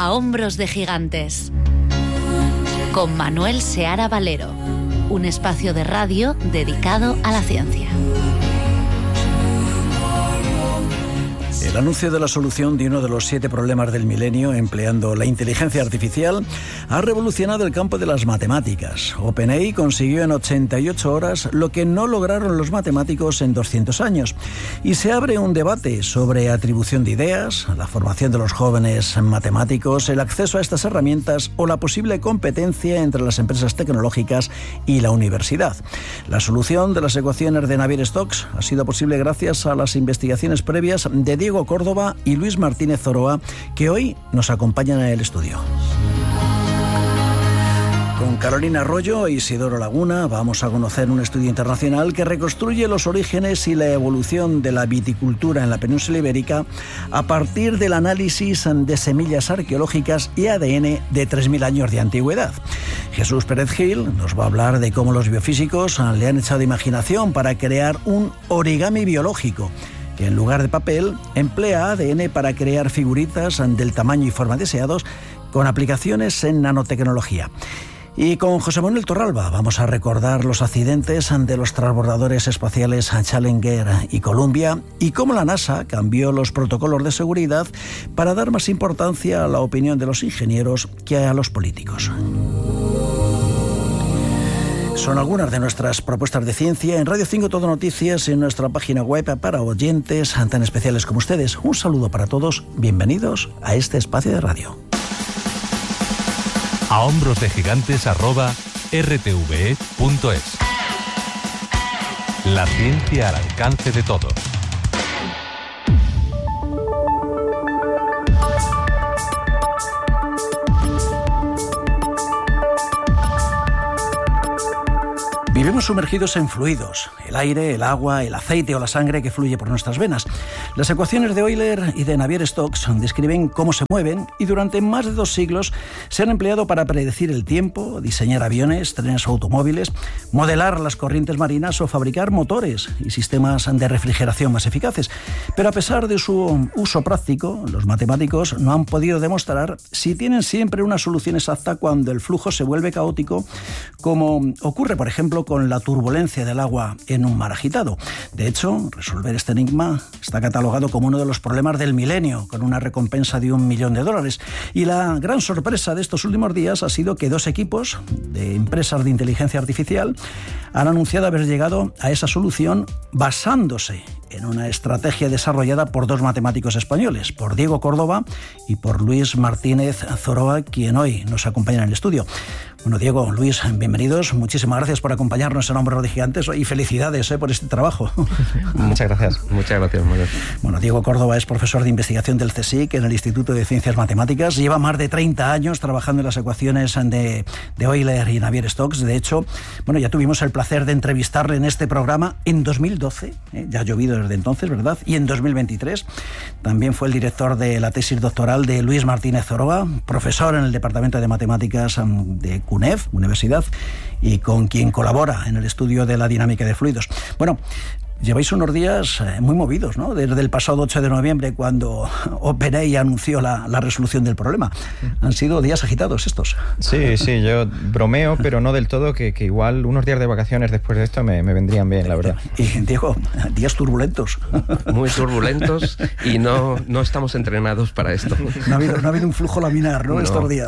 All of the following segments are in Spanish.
A hombros de gigantes, con Manuel Seara Valero, un espacio de radio dedicado a la ciencia. El anuncio de la solución de uno de los 7 problemas del milenio empleando la inteligencia artificial ha revolucionado el campo de las matemáticas. OpenAI consiguió en 88 horas lo que no lograron los matemáticos en 200 años. Y se abre un debate sobre atribución de ideas, la formación de los jóvenes matemáticos, el acceso a estas herramientas o la posible competencia entre las empresas tecnológicas y la universidad. La solución de las ecuaciones de Navier-Stokes ha sido posible gracias a las investigaciones previas de Diego Córdoba y Luis Martínez Zoroa, que hoy nos acompañan en el estudio. Con Carolina Arroyo e Isidoro Laguna vamos a conocer un estudio internacional que reconstruye los orígenes y la evolución de la viticultura en la península ibérica a partir del análisis de semillas arqueológicas y ADN de 3.000 años de antigüedad. Jesús Pérez Gil nos va a hablar de cómo los biofísicos le han echado imaginación para crear un origami biológico que en lugar de papel emplea ADN para crear figuritas del tamaño y forma deseados con aplicaciones en nanotecnología. Y con José Manuel Torralba vamos a recordar los accidentes de los transbordadores espaciales Challenger y Columbia y cómo la NASA cambió los protocolos de seguridad para dar más importancia a la opinión de los ingenieros que a los políticos. Son algunas de nuestras propuestas de ciencia en Radio 5 Todo Noticias y en nuestra página web para oyentes tan especiales como ustedes. Un saludo para todos, bienvenidos a este espacio de radio. A hombros de gigantes @rtve.es. La ciencia al alcance de todos. Vivimos sumergidos en fluidos, el aire, el agua, el aceite o la sangre que fluye por nuestras venas. Las ecuaciones de Euler y de Navier-Stokes describen cómo se mueven y durante más de 2 siglos se han empleado para predecir el tiempo, diseñar aviones, trenes o automóviles, modelar las corrientes marinas o fabricar motores y sistemas de refrigeración más eficaces. Pero a pesar de su uso práctico, los matemáticos no han podido demostrar si tienen siempre una solución exacta cuando el flujo se vuelve caótico, como ocurre, por ejemplo, con la turbulencia del agua en un mar agitado. De hecho, resolver este enigma está catalogado como uno de los problemas del milenio, con una recompensa de $1 millón. Y la gran sorpresa de estos últimos días ha sido que 2 equipos de empresas de inteligencia artificial han anunciado haber llegado a esa solución basándose en una estrategia desarrollada por 2 matemáticos españoles, por Diego Córdoba y por Luis Martínez Zoroa, quien hoy nos acompaña en el estudio. Bueno, Diego, Luis, bienvenidos. Muchísimas gracias por acompañarnos en Hombros de Gigantes y felicidades por este trabajo. Muchas gracias. Muchas gracias, Manuel. Bueno, Diego Córdoba es profesor de investigación del CSIC en el Instituto de Ciencias Matemáticas. Lleva más de 30 años trabajando en las ecuaciones de Euler y Navier-Stokes. De hecho, bueno, ya tuvimos el placer de entrevistarle en este programa en 2012. Ya ha llovido desde entonces, ¿verdad? Y en 2023 también fue el director de la tesis doctoral de Luis Martínez Zoroa, profesor en el Departamento de Matemáticas de CUNEF, Universidad, y con quien colabora en el estudio de la dinámica de fluidos. Bueno, lleváis unos días muy movidos, ¿no? Desde el pasado 8 de noviembre, cuando OpenAI anunció la resolución del problema. Han sido días agitados estos. Sí, yo bromeo, pero no del todo, que igual unos días de vacaciones después de esto me vendrían bien, la verdad. Y, Diego, días turbulentos. Muy turbulentos y no estamos entrenados para esto. No ha habido un flujo laminar, ¿no? Estos días.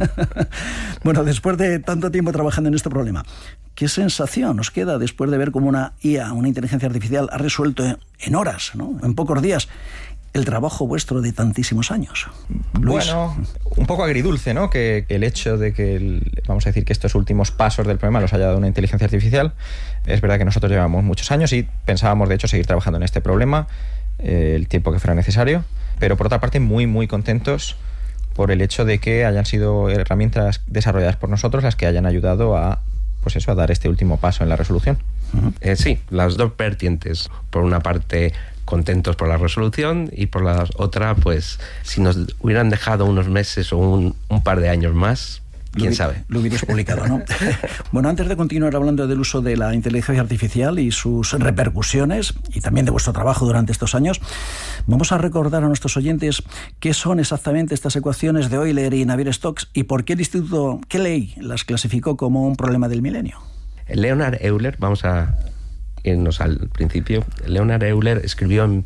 Bueno, después de tanto tiempo trabajando en este problema, ¿qué sensación os queda después de ver cómo una IA, una inteligencia artificial, ha resuelto en horas, ¿no? En pocos días, el trabajo vuestro de tantísimos años? Luis. Bueno, un poco agridulce, ¿no? Que el hecho de que, vamos a decir, que estos últimos pasos del problema los haya dado una inteligencia artificial. Es verdad que nosotros llevamos muchos años y pensábamos, de hecho, seguir trabajando en este problema el tiempo que fuera necesario, pero por otra parte muy, muy contentos por el hecho de que hayan sido herramientas desarrolladas por nosotros las que hayan ayudado a dar este último paso en la resolución. Sí, las 2 vertientes. Por una parte, contentos por la resolución, y por la otra, pues si nos hubieran dejado unos meses o un par de años más, quién sabe. Lo hubieras publicado, ¿no? Bueno, antes de continuar hablando del uso de la inteligencia artificial y sus repercusiones, y también de vuestro trabajo durante estos años, vamos a recordar a nuestros oyentes qué son exactamente estas ecuaciones de Euler y Navier-Stokes y por qué el instituto, qué ley las clasificó como un problema del milenio. Leonhard Euler, vamos a irnos al principio. Leonhard Euler escribió en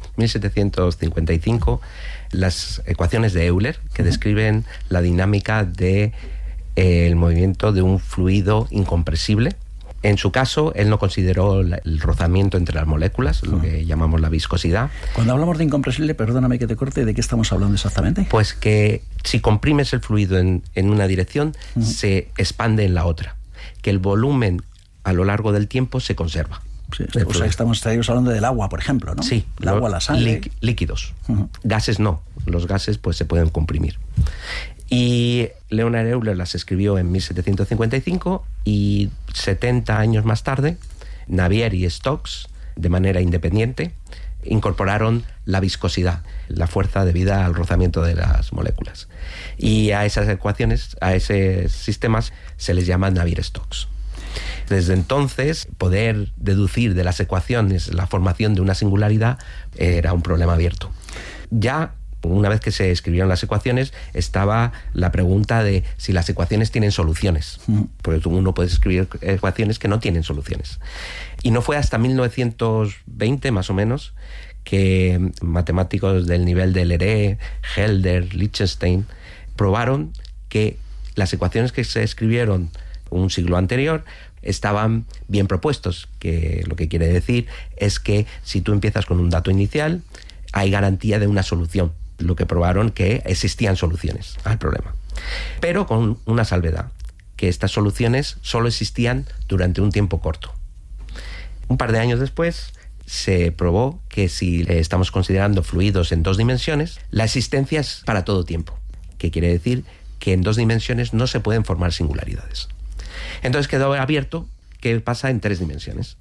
1755 las ecuaciones de Euler, que describen la dinámica de el movimiento de un fluido incompresible. En su caso, él no consideró el rozamiento entre las moléculas, lo que llamamos la viscosidad. Cuando hablamos de incompresible, perdóname que te corte, ¿de qué estamos hablando exactamente? Pues que si comprimes el fluido en una dirección, se expande en la otra. Que el volumen a lo largo del tiempo se conserva. Sí, o sea, estamos hablando del agua, por ejemplo, ¿no? Sí. El agua, la sangre. Líquidos. Gases no. Los gases pues se pueden comprimir. Y Leonhard Euler las escribió en 1755 y 70 años más tarde, Navier y Stokes, de manera independiente, incorporaron la viscosidad, la fuerza debida al rozamiento de las moléculas. Y a esas ecuaciones, a esos sistemas, se les llama Navier-Stokes. Desde entonces, poder deducir de las ecuaciones la formación de una singularidad era un problema abierto. Ya una vez que se escribieron las ecuaciones, estaba la pregunta de si las ecuaciones tienen soluciones. Porque uno puede escribir ecuaciones que no tienen soluciones. Y no fue hasta 1920, más o menos, que matemáticos del nivel de Leray, Helder, Lichtenstein, probaron que las ecuaciones que se escribieron un siglo anterior estaban bien propuestos, que lo que quiere decir es que si tú empiezas con un dato inicial, hay garantía de una solución. Lo que probaron que existían soluciones al problema. Pero con una salvedad, que estas soluciones solo existían durante un tiempo corto. Un par de años después se probó que si estamos considerando fluidos en 2 dimensiones, la existencia es para todo tiempo. Que quiere decir que en 2 dimensiones no se pueden formar singularidades. Entonces quedó abierto qué pasa en 3 dimensiones.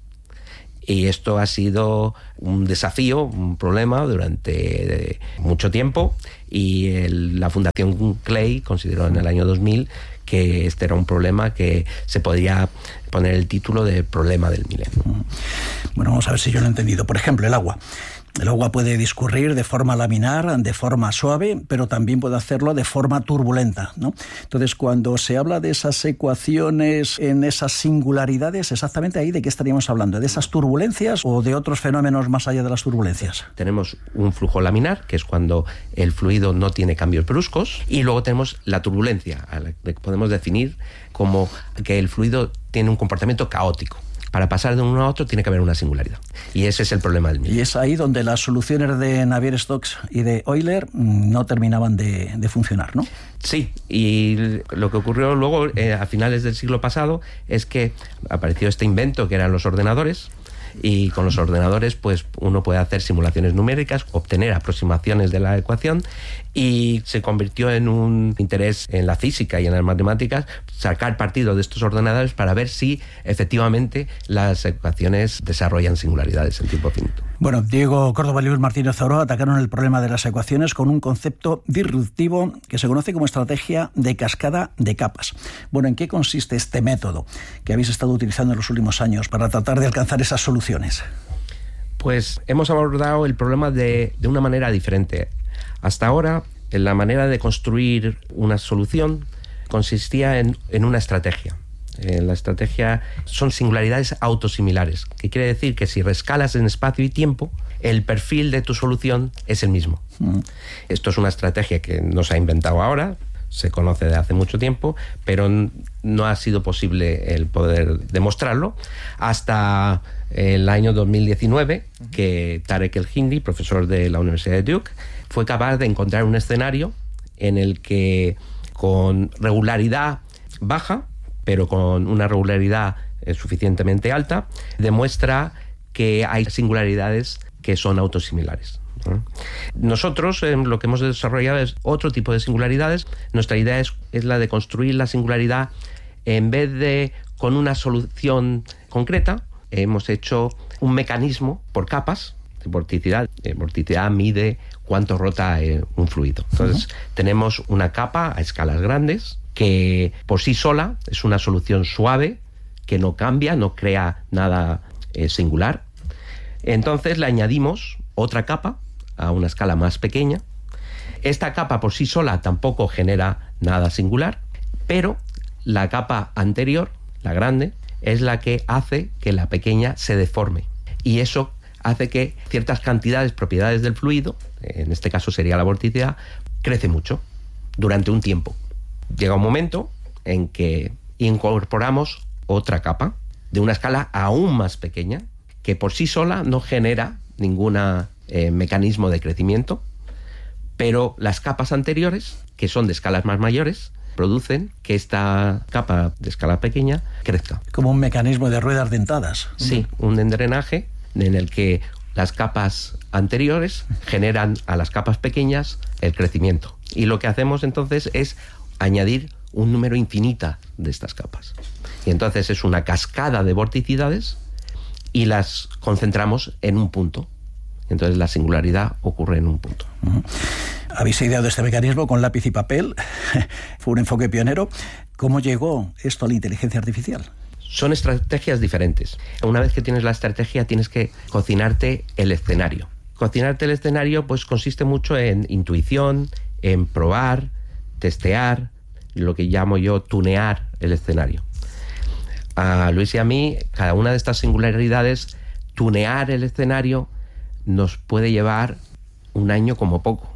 Y esto ha sido un desafío, un problema durante mucho tiempo, y la Fundación Clay consideró en el año 2000 que este era un problema que se podría poner el título de problema del milenio. Bueno, vamos a ver si yo lo he entendido. Por ejemplo, el agua. El agua puede discurrir de forma laminar, de forma suave, pero también puede hacerlo de forma turbulenta, ¿no? Entonces, cuando se habla de esas ecuaciones en esas singularidades, exactamente ahí, ¿de qué estaríamos hablando? ¿De esas turbulencias o de otros fenómenos más allá de las turbulencias? Tenemos un flujo laminar, que es cuando el fluido no tiene cambios bruscos, y luego tenemos la turbulencia, a la que podemos definir como que el fluido tiene un comportamiento caótico. Para pasar de uno a otro tiene que haber una singularidad. Y ese es el problema del milenio. Y es ahí donde las soluciones de Navier-Stokes y de Euler no terminaban de funcionar, ¿no? Sí, y lo que ocurrió luego a finales del siglo pasado es que apareció este invento que eran los ordenadores. Y con los ordenadores pues uno puede hacer simulaciones numéricas, obtener aproximaciones de la ecuación, y se convirtió en un interés en la física y en las matemáticas sacar partido de estos ordenadores para ver si efectivamente las ecuaciones desarrollan singularidades en tiempo finito. Bueno, Diego Córdoba y Luis Martínez Zauro atacaron el problema de las ecuaciones con un concepto disruptivo que se conoce como estrategia de cascada de capas. Bueno, ¿en qué consiste este método que habéis estado utilizando en los últimos años para tratar de alcanzar esas soluciones? Pues hemos abordado el problema de una manera diferente. Hasta ahora, la manera de construir una solución consistía en una estrategia. La estrategia son singularidades autosimilares, que quiere decir que si rescalas en espacio y tiempo, el perfil de tu solución es el mismo. Esto es una estrategia que no se ha inventado ahora, se conoce de hace mucho tiempo, pero no ha sido posible el poder demostrarlo hasta el año 2019, que Tarek El-Hindi, profesor de la Universidad de Duke, fue capaz de encontrar un escenario en el que con regularidad baja, pero con una regularidad suficientemente alta, demuestra que hay singularidades que son autosimilares. Nosotros lo que hemos desarrollado es otro tipo de singularidades. Nuestra idea es la de construir la singularidad en vez de con una solución concreta. Hemos hecho un mecanismo por capas de vorticidad. Vorticidad mide cuánto rota un fluido. Entonces tenemos una capa a escalas grandes que por sí sola es una solución suave, que no cambia, no crea nada singular. Entonces le añadimos otra capa a una escala más pequeña. Esta capa por sí sola tampoco genera nada singular, pero la capa anterior, la grande, es la que hace que la pequeña se deforme. Y eso hace que ciertas cantidades, propiedades del fluido, en este caso sería la vorticidad, crece mucho durante un tiempo. Llega un momento en que incorporamos otra capa de una escala aún más pequeña, que por sí sola no genera ningún mecanismo de crecimiento, pero las capas anteriores, que son de escalas más mayores, producen que esta capa de escala pequeña crezca. Como un mecanismo de ruedas dentadas. Sí, un drenaje en el que las capas anteriores generan a las capas pequeñas el crecimiento. Y lo que hacemos entonces es añadir un número infinita de estas capas. Y entonces es una cascada de vorticidades y las concentramos en un punto. Entonces la singularidad ocurre en un punto. Uh-huh. Habéis ideado este mecanismo con lápiz y papel. Fue un enfoque pionero. ¿Cómo llegó esto a la inteligencia artificial? Son estrategias diferentes. Una vez que tienes la estrategia, tienes que cocinarte el escenario. Cocinarte el escenario pues consiste mucho en intuición, en probar, testear, lo que llamo yo tunear el escenario. A Luis y a mí, cada una de estas singularidades, tunear el escenario nos puede llevar un año como poco.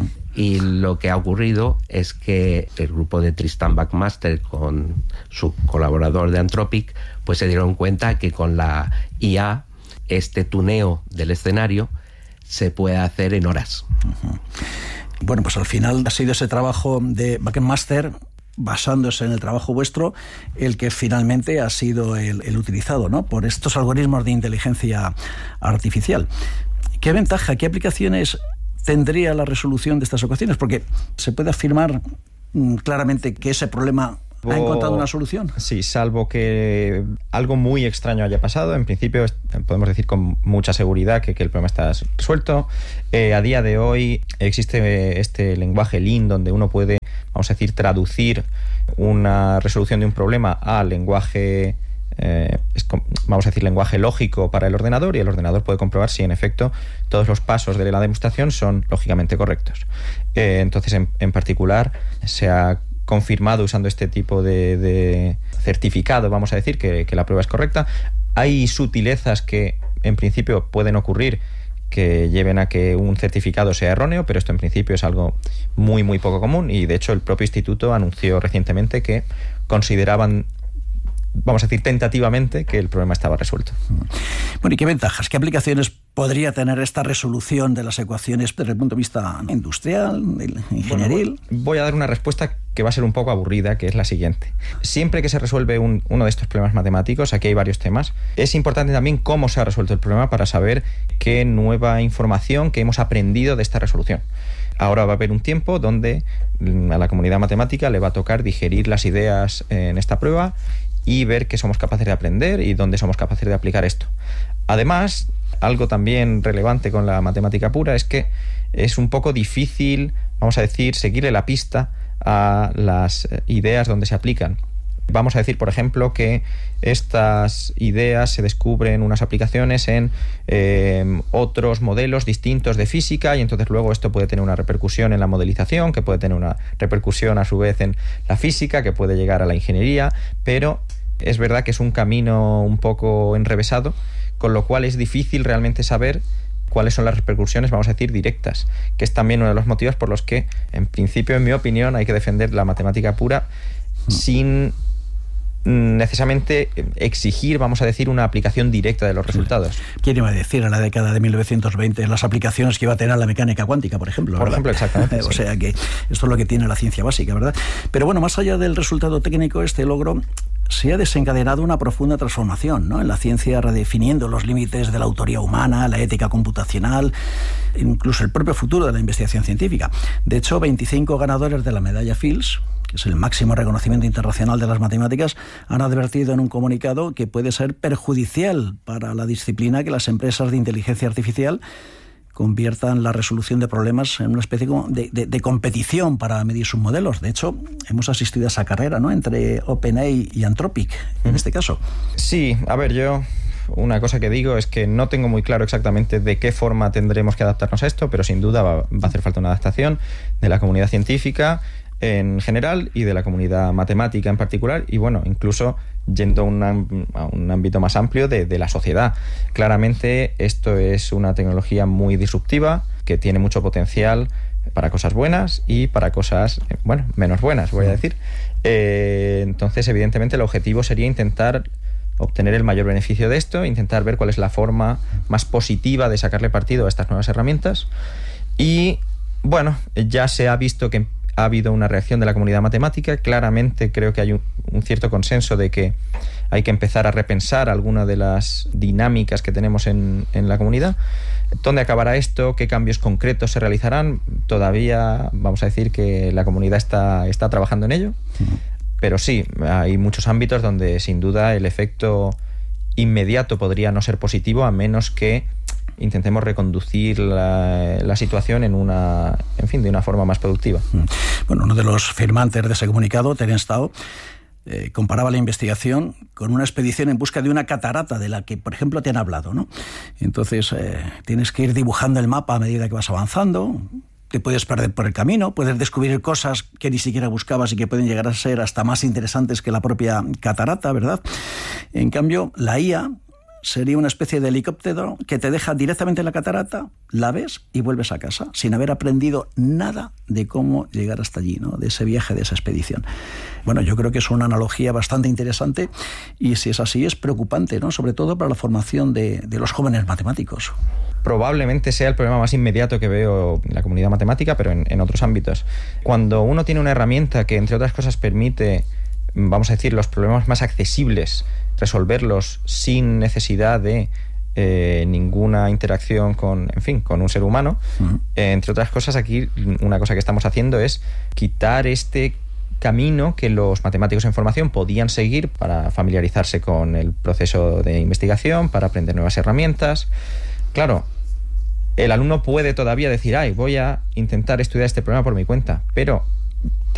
Y lo que ha ocurrido es que el grupo de Tristan Buckmaster con su colaborador de Anthropic pues se dieron cuenta que con la IA este tuneo del escenario se puede hacer en horas. Uh-huh. Bueno, pues al final ha sido ese trabajo de Buckmaster, basándose en el trabajo vuestro, el que finalmente ha sido el utilizado, ¿no?, por estos algoritmos de inteligencia artificial. ¿Qué ventaja, qué aplicaciones tendría la resolución de estas ecuaciones? Porque se puede afirmar claramente que ese problema ha encontrado una solución. Sí, salvo que algo muy extraño haya pasado. En principio podemos decir con mucha seguridad que el problema está resuelto. A día de hoy existe este lenguaje Lean donde uno puede, vamos a decir, traducir una resolución de un problema a lenguaje vamos a decir lenguaje lógico para el ordenador, y el ordenador puede comprobar si en efecto todos los pasos de la demostración son lógicamente correctos. Entonces en particular se ha confirmado usando este tipo de certificado, vamos a decir, que la prueba es correcta. Hay sutilezas que en principio pueden ocurrir que lleven a que un certificado sea erróneo, pero esto en principio es algo muy muy poco común, y de hecho el propio instituto anunció recientemente que consideraban, vamos a decir, tentativamente, que el problema estaba resuelto. Bueno, ¿y qué ventajas, qué aplicaciones podría tener esta resolución de las ecuaciones desde el punto de vista industrial, ingenieril? Bueno, voy a dar una respuesta que va a ser un poco aburrida, que es la siguiente. Siempre que se resuelve uno de estos problemas matemáticos, aquí hay varios temas, es importante también cómo se ha resuelto el problema para saber qué nueva información que hemos aprendido de esta resolución. Ahora va a haber un tiempo donde a la comunidad matemática le va a tocar digerir las ideas en esta prueba y ver qué somos capaces de aprender y dónde somos capaces de aplicar esto. Además, algo también relevante con la matemática pura es que es un poco difícil, vamos a decir, seguirle la pista a las ideas donde se aplican. Vamos a decir, por ejemplo, que estas ideas se descubren unas aplicaciones en otros modelos distintos de física, y entonces luego esto puede tener una repercusión en la modelización, que puede tener una repercusión a su vez en la física, que puede llegar a la ingeniería, pero es verdad que es un camino un poco enrevesado, con lo cual es difícil realmente saber cuáles son las repercusiones, vamos a decir, directas, que es también uno de los motivos por los que, en principio, en mi opinión, hay que defender la matemática pura sin necesariamente exigir, vamos a decir, una aplicación directa de los resultados. ¿Quién iba a decir en la década de 1920 las aplicaciones que iba a tener la mecánica cuántica, por ejemplo? Por ejemplo, exactamente. O sea que esto es lo que tiene la ciencia básica, ¿verdad? Pero bueno, más allá del resultado técnico, este logro se ha desencadenado una profunda transformación, ¿no?, en la ciencia, redefiniendo los límites de la autoría humana, la ética computacional, incluso el propio futuro de la investigación científica. De hecho, 25 ganadores de la medalla Fields, que es el máximo reconocimiento internacional de las matemáticas, han advertido en un comunicado que puede ser perjudicial para la disciplina que las empresas de inteligencia artificial conviertan la resolución de problemas en una especie de competición para medir sus modelos. De hecho, hemos asistido a esa carrera, ¿no?, entre OpenAI y Anthropic, en este caso. Sí, a ver, yo una cosa que digo es que no tengo muy claro exactamente de qué forma tendremos que adaptarnos a esto, pero sin duda va a hacer falta una adaptación de la comunidad científica en general y de la comunidad matemática en particular, y bueno, incluso yendo a un ámbito más amplio de la sociedad. Claramente esto es una tecnología muy disruptiva que tiene mucho potencial para cosas buenas y para cosas, bueno, menos buenas, voy a decir. Entonces, evidentemente, el objetivo sería intentar obtener el mayor beneficio de esto, intentar ver cuál es la forma más positiva de sacarle partido a estas nuevas herramientas. Y bueno, ya se ha visto que ha habido una reacción de la comunidad matemática. Claramente creo que hay un cierto consenso de que hay que empezar a repensar alguna de las dinámicas que tenemos en la comunidad. ¿Dónde acabará esto? ¿Qué cambios concretos se realizarán? Todavía vamos a decir que la comunidad está trabajando en ello. Pero sí, hay muchos ámbitos donde sin duda el efecto inmediato podría no ser positivo, a menos que intentemos reconducir la situación de una forma más productiva. Bueno, uno de los firmantes de ese comunicado, Terence Tao, comparaba la investigación con una expedición en busca de una catarata de la que, por ejemplo, te han hablado, ¿no? Entonces, tienes que ir dibujando el mapa a medida que vas avanzando. Te puedes perder por el camino, puedes descubrir cosas que ni siquiera buscabas y que pueden llegar a ser hasta más interesantes que la propia catarata, ¿verdad? En cambio, la IA sería una especie de helicóptero que te deja directamente en la catarata, la ves y vuelves a casa, sin haber aprendido nada de cómo llegar hasta allí, ¿no?, de ese viaje, de esa expedición. Bueno, yo creo que es una analogía bastante interesante y si es así es preocupante, ¿no?, sobre todo para la formación de los jóvenes matemáticos. Probablemente sea el problema más inmediato que veo en la comunidad matemática, pero en otros ámbitos. Cuando uno tiene una herramienta que, entre otras cosas, permite, vamos a decir, los problemas más accesibles, resolverlos sin necesidad de ninguna interacción con un ser humano, entre otras cosas, aquí una cosa que estamos haciendo es quitar este camino que los matemáticos en formación podían seguir para familiarizarse con el proceso de investigación, para aprender nuevas herramientas. Claro, el alumno puede todavía decir, voy a intentar estudiar este problema por mi cuenta, pero